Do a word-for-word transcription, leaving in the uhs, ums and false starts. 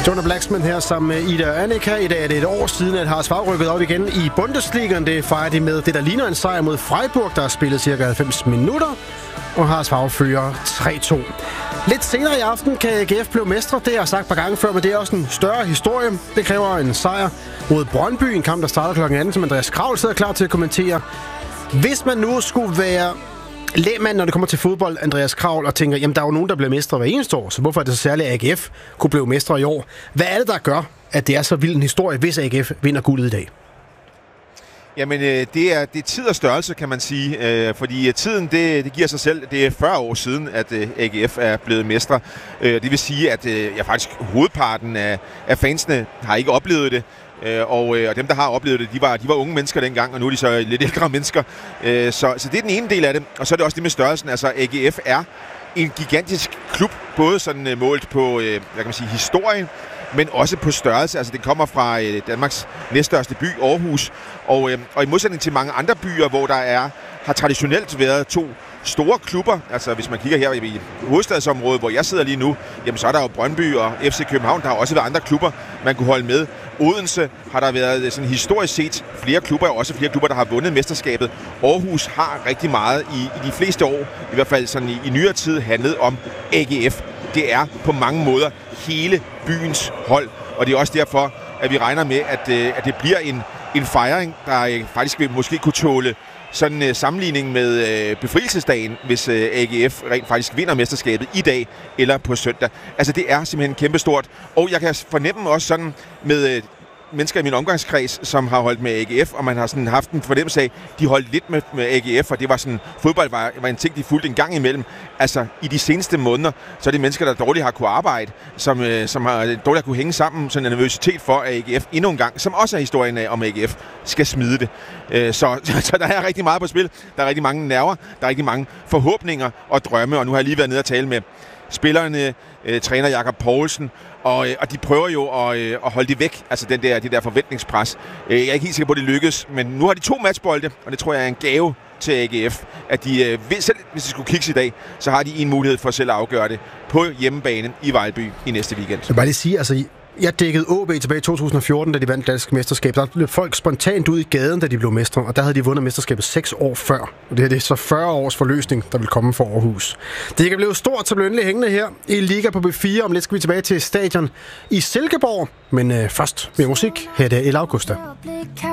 Jonah Blacksman her sammen med Ida og Annika. I dag er det et år siden, at Haras Vag rykket op igen i Bundesligaen. Det fejrer de med det, der ligner en sejr mod Freiburg, der har spillet cirka halvfems minutter. Og Haras Vag fører tre to. Lidt senere i aften kan A G F blive mestre. Det har jeg sagt et par gange før, men det er også en større historie. Det kræver en sejr mod Brøndby, en kamp, der starter klokken atten, som Andreas Kraul sidder klar til at kommentere. Hvis man nu skulle være lægmand, når det kommer til fodbold, Andreas Kraul, og tænker, jamen der er jo nogen, der bliver mestre hver eneste år, så hvorfor er det så særligt, at A G F kunne blive mestre i år? Hvad er det, der gør, at det er så vild en historie, hvis A G F vinder guldet i dag? Jamen, øh, det, er, det er tid og størrelse, kan man sige. Øh, fordi tiden, det, det giver sig selv. Det er fyrre år siden, at øh, A G F er blevet mestre. Øh, det vil sige, at øh, ja, faktisk hovedparten af, af fansene har ikke oplevet det. Øh, og, øh, og dem, der har oplevet det, de var, de var unge mennesker dengang, og nu er de så lidt ældre mennesker. Øh, så, så det er den ene del af det. Og så er det også det med størrelsen. Altså, A G F er en gigantisk klub, både sådan øh, målt på øh, hvad kan man sige, historien, men også på størrelse. Altså, det kommer fra øh, Danmarks næststørste by, Aarhus. Og, øh, og i modsætning til mange andre byer, hvor der er, har traditionelt været to store klubber. Altså, hvis man kigger her i hovedstadsområdet, hvor jeg sidder lige nu, jamen, så er der jo Brøndby og F C København. Der har også været andre klubber, man kunne holde med. Odense har der været sådan historisk set flere klubber, og også flere klubber, der har vundet mesterskabet. Aarhus har rigtig meget i, i de fleste år, i hvert fald sådan i, i nyere tid, handlet om A G F. Det er på mange måder hele byens hold, og det er også derfor, at vi regner med, at, at det bliver en, en fejring, der faktisk vil måske kunne tåle sådan en uh, sammenligning med uh, befrielsesdagen, hvis uh, A G F rent faktisk vinder mesterskabet i dag eller på søndag. Altså, det er simpelthen kæmpestort. Og jeg kan fornemme også sådan med uh, mennesker i min omgangskreds, som har holdt med A G F, og man har sådan haft en fornemmelse af, de holdt lidt med, med A G F, og det var sådan, fodbold var, var en ting, de fulgte en gang imellem. Altså, i de seneste måneder, så er det mennesker, der dårligt har kunne arbejde, som, øh, som har dårligt har kunne hænge sammen, sådan en nervøsitet for, at A G F endnu en gang, som også er historien af, om A G F skal smide det. Øh, så, så der er rigtig meget på spil. Der er rigtig mange nerver, der er rigtig mange forhåbninger og drømme, og nu har jeg lige været nede og tale med spillerne, øh, træner Jakob Poulsen, og, øh, og de prøver jo at, øh, at holde det væk, altså den der, det der forventningspres. Øh, jeg er ikke helt sikker på, at det lykkes, men nu har de to matchbolde, og det tror jeg er en gave til A G F, at de, øh, selv hvis de skulle kigge i dag, så har de en mulighed for selv at afgøre det på hjemmebane i Vejlby i næste weekend. Jeg vil bare lige sige, altså jeg dækkede O B tilbage i to tusind og fjorten, da de vandt dansk mesterskab. Der løb folk spontant ud i gaden, da de blev mestre, og der havde de vundet mesterskabet seks år før. Og det her det er så fyrre års forløsning, der vil komme for Aarhus. Det kan blive stort, så bliver endelig hængende her i Liga på B fire. Om lidt skal vi tilbage til stadion i Silkeborg. Men øh, først med musik. Her er det El Augusta.